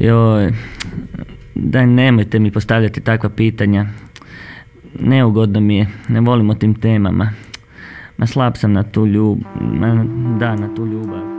Joj, daj nemojte mi postavljati takva pitanja. Neugodno mi je, ne volim o tim temama. Ma slab sam na tu na tu ljubav.